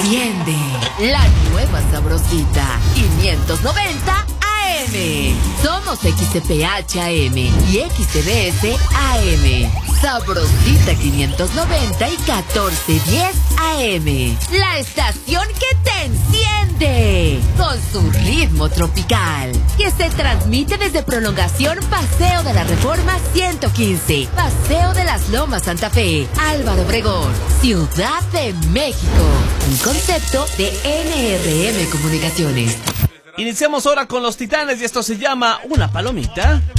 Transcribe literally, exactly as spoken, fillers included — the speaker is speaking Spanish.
enciende la nueva sabrosita quinientos noventa A M. Somos X T P H A M y X T B S A M. Sabrosita quinientos noventa y catorce diez A M. La estación que te enciende con su ritmo tropical, que se transmite desde Prolongación Paseo de la Reforma ciento quince, Paseo de las Lomas Santa Fe, Álvaro Obregón, Ciudad de México. Un concepto de N R M Comunicaciones. Iniciamos ahora con los Titanes y esto se llama Una Palomita.